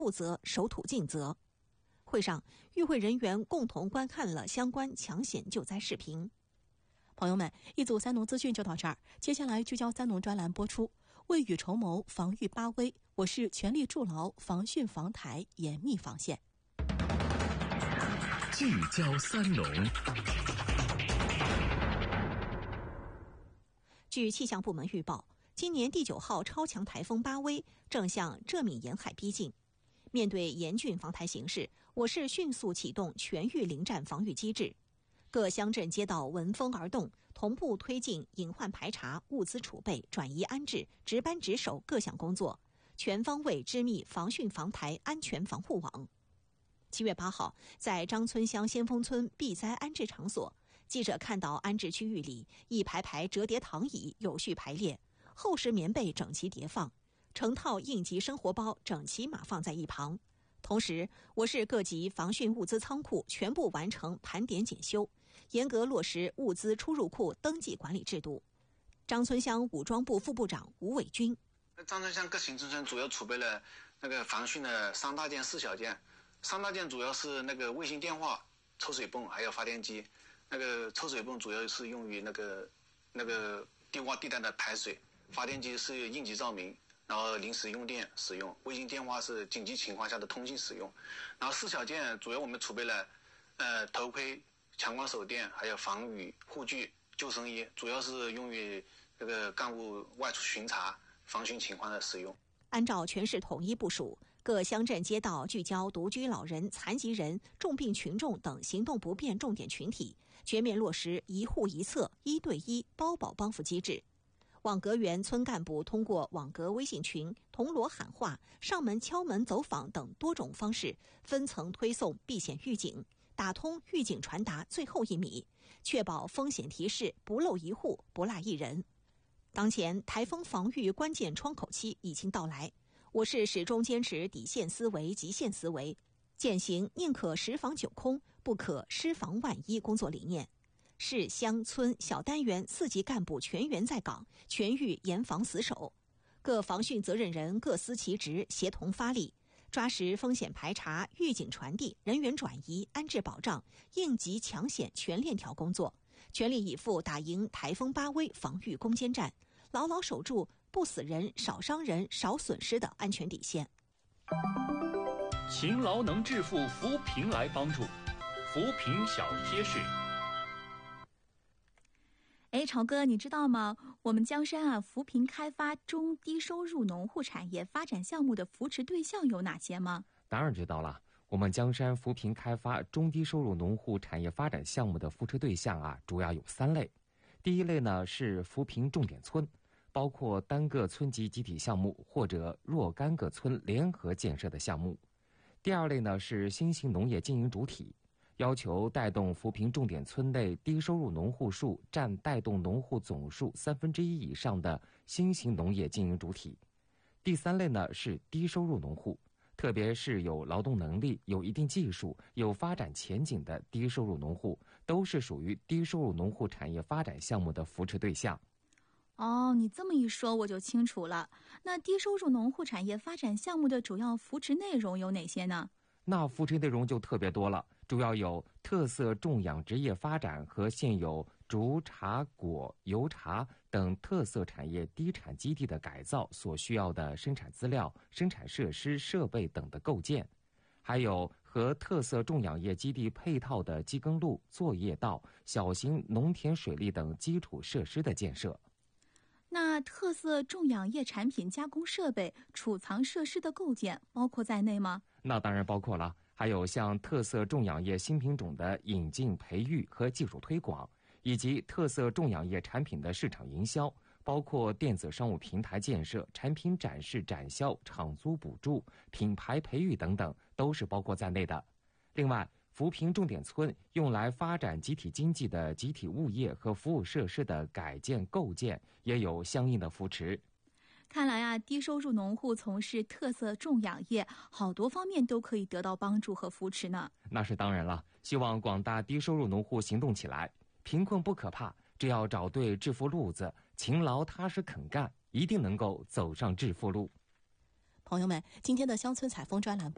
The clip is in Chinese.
负责，守土尽责。会上，与会人员共同观看了相关抢险救灾视频。 朋友们，一组三农资讯就到这儿，接下来聚焦三农专栏播出。未雨绸缪，防御巴危，我市全力筑牢防汛防台严密防线。 聚焦三农。 据气象部门预报，今年第9号超强台风巴威正向浙闽沿海逼近。面对严峻防台形势，我市迅速启动全域临战防御机制，各乡镇街道闻风而动，同步推进隐患排查、物资储备、转移安置、值班值守各项工作，全方位织密防汛防台安全防护网。7月8号，在张村乡先锋村避灾安置场所，记者看到安置区域里一排排折叠躺椅有序排列，厚实棉被整齐叠放，成套应急生活包整齐码放在一旁。同时，我市各级防汛物资仓库全部完成盘点检修，严格落实物资出入库登记管理制度。张村乡武装部副部长吴伟军： 张村乡各行政村主要储备了防汛的3大件、4小件。3大件主要是卫星电话、抽水泵还有发电机。抽水泵主要是用于低洼地带的排水，发电机是应急照明，然后临时用电使用，卫星电话是紧急情况下的通信使用。然后4小件主要我们储备了头盔、强光手电，还有防雨护具、救生衣，主要是用于干部外出巡查、防汛情况的使用。 按照全市统一部署，各乡镇街道聚焦独居老人、残疾人、重病群众等行动不便重点群体，全面落实一户一策、1对1包保帮扶机制。网格员村干部通过网格微信群、铜锣喊话、上门敲门走访等多种方式，分层推送避险预警，打通预警传达最后1米，确保风险提示不漏一户、不落一人。当前台风防御关键窗口期已经到来，我市始终坚持底线思维、极限思维，践行宁可10防9空，不可失防万一工作理念。市乡村小单元4级干部全员在岗，全域严防死守。各防汛责任人各司其职，协同发力，抓实风险排查、预警传递、人员转移、安置保障、应急抢险全链条工作，全力以赴打赢台风巴威防御攻坚战，牢牢守住不死人、少伤人、少损失的安全底线。 勤劳能致富，扶贫来帮助，扶贫小贴士。 朝哥，你知道吗？我们江山扶贫开发中低收入农户产业发展项目的扶持对象有哪些吗？ 当然知道了。我们江山扶贫开发中低收入农户产业发展项目的扶持对象主要有3类。第一类呢是扶贫重点村，包括单个村级集体项目或者若干个村联合建设的项目。第二类呢是新型农业经营主体，要求带动扶贫重点村内低收入农户数占带动农户总数1/3以上的新型农业经营主体。第3类呢是低收入农户，特别是有劳动能力、有一定技术、有发展前景的低收入农户，都是属于低收入农户产业发展项目的扶持对象。 你这么一说我就清楚了。那低收入农户产业发展项目的主要扶持内容有哪些呢？ 那扶持内容就特别多了，主要有特色种养殖业发展和现有竹、茶、果、油茶等特色产业低产基地的改造所需要的生产资料、生产设施、设备等的构建，还有和特色种养业基地配套的机耕路、作业道、小型农田水利等基础设施的建设。 那特色种养业产品加工设备、储藏设施的构建包括在内吗？ 那当然包括了，还有像特色种养业新品种的引进、培育和技术推广，以及特色种养业产品的市场营销，包括电子商务平台建设、产品展示展销、场租补助、品牌培育等等，都是包括在内的。另外，扶贫重点村用来发展集体经济的集体物业和服务设施的改建构建也有相应的扶持。 看来低收入农户从事特色种养业，好多方面都可以得到帮助和扶持呢。 那是当然了，希望广大低收入农户行动起来，贫困不可怕，只要找对致富路子，勤劳踏实肯干，一定能够走上致富路。 朋友们，今天的乡村采风专栏